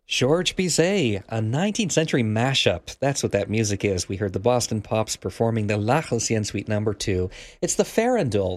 George Bizet, a 19th century mashup. That's what that music is. We heard the Boston Pops performing the La Halcyon Suite Number 2. It's the Farandole,